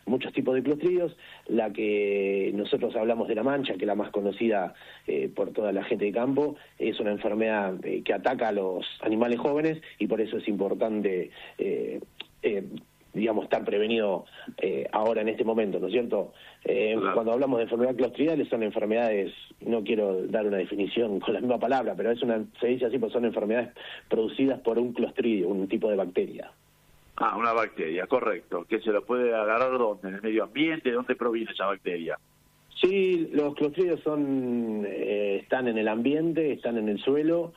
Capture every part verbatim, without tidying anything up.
muchos tipos de clostridios. La que nosotros hablamos de la mancha, que es la más conocida eh, por toda la gente de campo, es una enfermedad eh, que ataca a los animales jóvenes y por eso es importante eh, eh, digamos, estar prevenido eh, ahora en este momento, ¿no es cierto? Eh, claro. Cuando hablamos de enfermedades clostridiales son enfermedades, no quiero dar una definición con la misma palabra, pero es una, se dice así, pues son enfermedades producidas por un clostridio, un tipo de bacteria. Ah, una bacteria, correcto. ¿Que se lo puede agarrar dónde? ¿En el medio ambiente? ¿De dónde proviene esa bacteria? Sí, los clostridios son, eh, están en el ambiente, están en el suelo,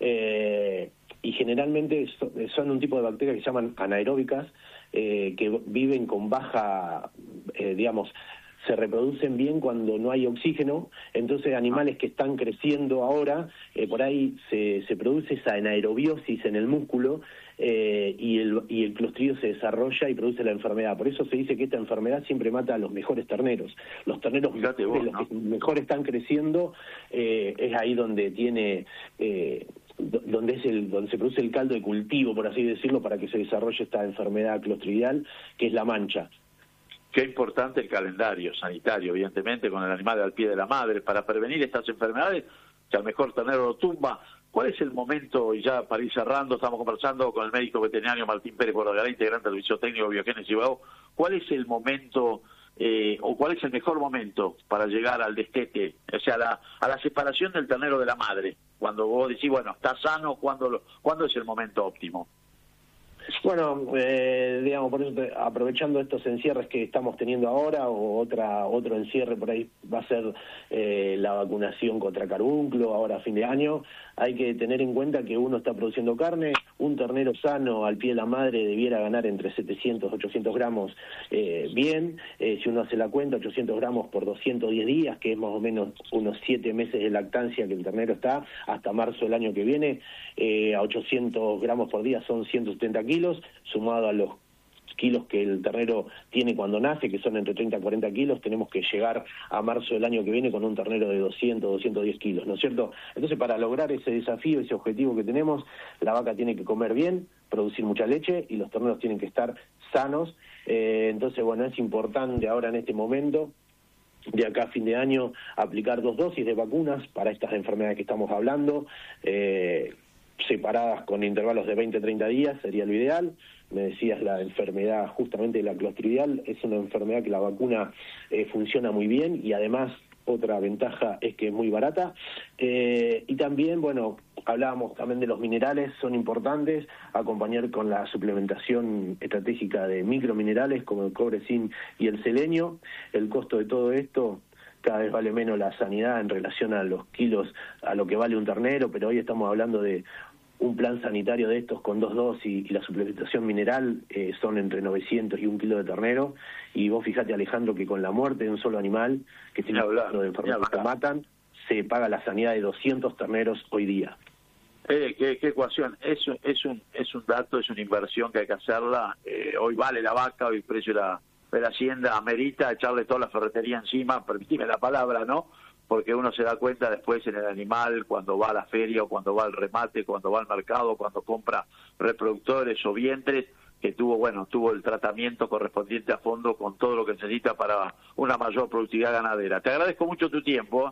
eh, y generalmente son, son un tipo de bacterias que se llaman anaeróbicas, eh, que viven con baja, eh, digamos, se reproducen bien cuando no hay oxígeno, entonces animales que están creciendo ahora, eh, por ahí se, se produce esa anaerobiosis en el músculo, eh, y, el, y el clostridio se desarrolla y produce la enfermedad. Por eso se dice que esta enfermedad siempre mata a los mejores terneros. Los terneros Fíjate vos, los ¿no? que mejor están creciendo, eh, es ahí donde tiene... Eh, donde es el donde se produce el caldo de cultivo, por así decirlo, para que se desarrolle esta enfermedad clostridial, que es la mancha. Qué importante el calendario sanitario, evidentemente, con el animal al pie de la madre, para prevenir estas enfermedades, que al mejor ternero lo tumba. ¿Cuál es el momento, y ya para ir cerrando, estamos conversando con el médico veterinario Martín Pérez Bordagará, integrante del Servicio Técnico de Biogénesis Ibagué, cuál es el momento, eh, o cuál es el mejor momento para llegar al destete, o sea, a la, a la separación del ternero de la madre? Cuando vos decís, bueno, está sano, ¿cuándo, lo, ¿cuándo es el momento óptimo? Bueno, eh, digamos, por eso te, aprovechando estos encierres que estamos teniendo ahora, o otra otro encierre por ahí va a ser eh, la vacunación contra carúnculo ahora a fin de año, hay que tener en cuenta que uno está produciendo carne, un ternero sano al pie de la madre debiera ganar entre setecientos, ochocientos gramos eh, bien, eh, si uno hace la cuenta, ochocientos gramos por doscientos diez días, que es más o menos unos siete meses de lactancia que el ternero está, hasta marzo del año que viene, eh, a ochocientos gramos por día son ciento setenta kilos, sumado a los kilos que el ternero tiene cuando nace, que son entre treinta y cuarenta kilos, tenemos que llegar a marzo del año que viene con un ternero de doscientos, doscientos diez kilos, ¿no es cierto? Entonces, para lograr ese desafío, ese objetivo que tenemos, la vaca tiene que comer bien, producir mucha leche, y los terneros tienen que estar sanos. Eh, entonces, bueno, es importante ahora en este momento, de acá a fin de año, aplicar dos dosis de vacunas para estas enfermedades que estamos hablando, eh, separadas con intervalos de veinte a treinta días, sería lo ideal. Me decías la enfermedad justamente de la clostridial, es una enfermedad que la vacuna eh, funciona muy bien, y además otra ventaja es que es muy barata. Eh, y también, bueno, hablábamos también de los minerales, son importantes, acompañar con la suplementación estratégica de microminerales como el cobre, zinc y el selenio. El costo de todo esto, cada vez vale menos la sanidad en relación a los kilos, a lo que vale un ternero, pero hoy estamos hablando de un plan sanitario de estos con dos dosis y la suplementación mineral, eh, son entre novecientos y un kilo de ternero, y vos fijate, Alejandro, que con la muerte de un solo animal, que tiene hablando de enfermedades que matan, se paga la sanidad de doscientos terneros hoy día. Eh, ¿qué, qué ecuación? Es, es, un, es un dato, es una inversión que hay que hacerla. Eh, hoy vale la vaca, hoy el precio de la, de la hacienda amerita echarle toda la ferretería encima, permitime la palabra, ¿no? Porque uno se da cuenta después en el animal, cuando va a la feria, o cuando va al remate, cuando va al mercado, cuando compra reproductores o vientres, que tuvo, bueno, tuvo el tratamiento correspondiente a fondo con todo lo que necesita para una mayor productividad ganadera. Te agradezco mucho tu tiempo.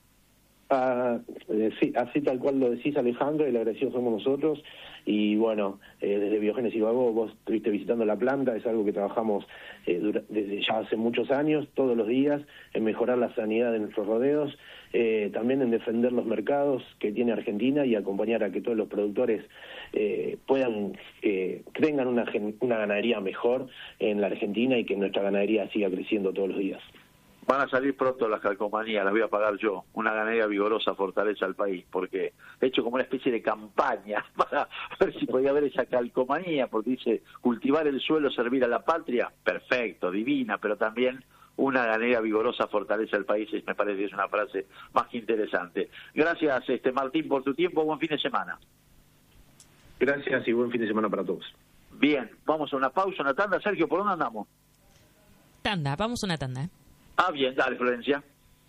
Ah, eh, sí, así tal cual lo decís, Alejandro, el agradecido somos nosotros. Y bueno, eh, desde Biogénesis Ibagué, vos estuviste visitando la planta, es algo que trabajamos eh, dura, desde ya hace muchos años, todos los días, en mejorar la sanidad de nuestros rodeos, eh, también en defender los mercados que tiene Argentina y acompañar a que todos los productores eh, puedan, eh, tengan una, una ganadería mejor en la Argentina, y que nuestra ganadería siga creciendo todos los días. Van a salir pronto las calcomanías, las voy a pagar yo. Una ganadería vigorosa fortalece al país, porque he hecho como una especie de campaña para ver si podía haber esa calcomanía, porque dice, cultivar el suelo, servir a la patria, perfecto, divina, pero también una ganadería vigorosa fortalece al país, me parece que es una frase más que interesante. Gracias, este Martín, por tu tiempo, buen fin de semana. Gracias y buen fin de semana para todos. Bien, vamos a una pausa, una tanda. Sergio, ¿por dónde andamos? Tanda, vamos a una tanda. Ah, bien, dale, Florencia.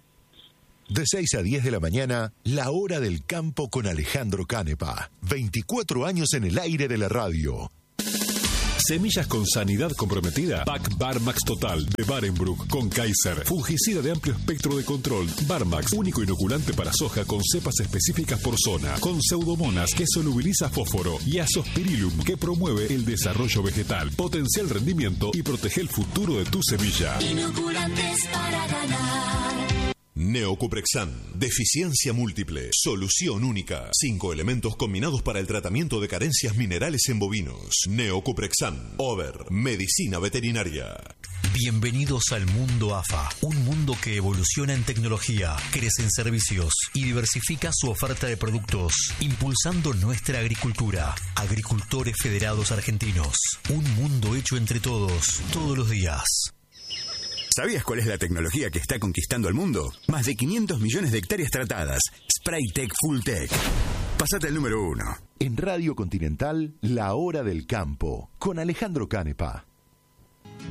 De seis a diez de la mañana, La Hora del Campo con Alejandro Canepa. veinticuatro años en el aire de la radio. Semillas con sanidad comprometida. Pack Barmax Total de Barenbroek con Kaiser. Fungicida de amplio espectro de control. Barmax, único inoculante para soja con cepas específicas por zona. Con Pseudomonas que solubiliza fósforo. Y Azospirillum que promueve el desarrollo vegetal. Potencia el rendimiento y protege el futuro de tu semilla. Inoculantes para ganar. Neocuprexan, deficiencia múltiple, solución única. Cinco elementos combinados para el tratamiento de carencias minerales en bovinos. Neocuprexan, Over, medicina veterinaria. Bienvenidos al mundo A F A, un mundo que evoluciona en tecnología, crece en servicios y diversifica su oferta de productos, impulsando nuestra agricultura. Agricultores Federados Argentinos, un mundo hecho entre todos, todos los días. ¿Sabías cuál es la tecnología que está conquistando el mundo? Más de quinientos millones de hectáreas tratadas. Spraytec Fulltech. Pasate al número uno. En Radio Continental, La Hora del Campo, con Alejandro Canepa.